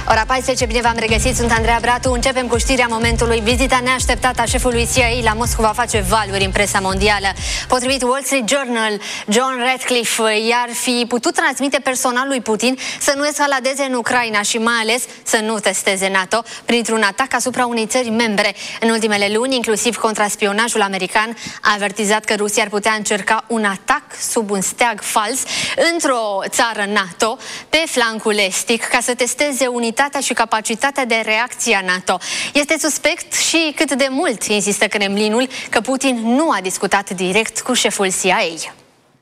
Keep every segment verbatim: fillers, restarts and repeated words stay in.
Ora paisprezece, bine v-am regăsit, sunt Andreea Bratu. Începem cu știrea momentului. Vizita neașteptată a șefului C I A la Moscova face valuri în presa mondială. Potrivit Wall Street Journal, John Ratcliffe i-ar fi putut transmite personal lui Putin să nu escaladeze în Ucraina și mai ales să nu testeze NATO printr-un atac asupra unei țări membre. În ultimele luni, inclusiv contraspionajul american a avertizat că Rusia ar putea încerca un atac sub un steag fals într-o țară NATO pe flancul estic ca să testeze unitatea și capacitatea de reacție a NATO. Este suspect și cât de mult insistă Kremlinul că Putin nu a discutat direct cu șeful C I A.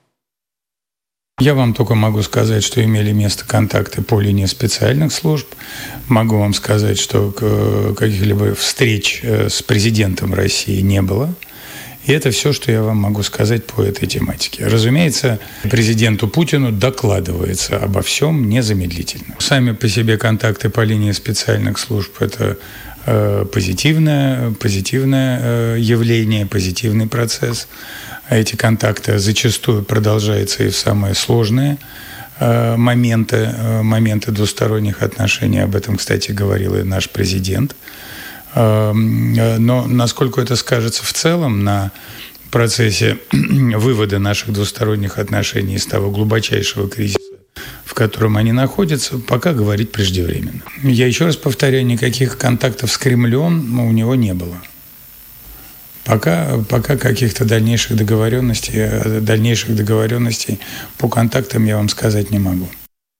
Я вам только могу сказать, что имели место контакты по линии специальных служб. Могу вам сказать, что каких-либо встреч с президентом России не было. И это все, что я вам могу сказать по этой тематике. Разумеется, президенту Путину докладывается обо всем незамедлительно. Сами по себе контакты по линии специальных служб – это э, позитивное, позитивное э, явление, позитивный процесс. Эти контакты зачастую продолжаются и в самые сложные э, моменты, э, моменты двусторонних отношений. Об этом, кстати, говорил и наш президент. Но насколько это скажется в целом на процессе вывода наших двусторонних отношений из того глубочайшего кризиса, в котором они находятся, пока говорить преждевременно. Я еще раз повторяю, никаких контактов с Кремлем у него не было. Пока, пока каких-то дальнейших договоренностей, дальнейших договоренностей по контактам я вам сказать не могу.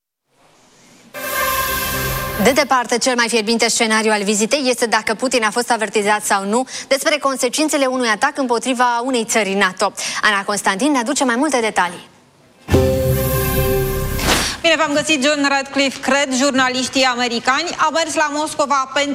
De departe, cel mai fierbinte scenariu al vizitei este dacă Putin a fost avertizat sau nu despre consecințele unui atac împotriva unei țări NATO. Ana Constantin ne aduce mai multe detalii. Bine v-am găsit, John Ratcliffe, cred, jurnaliștii americani, a mers la Moscova pentru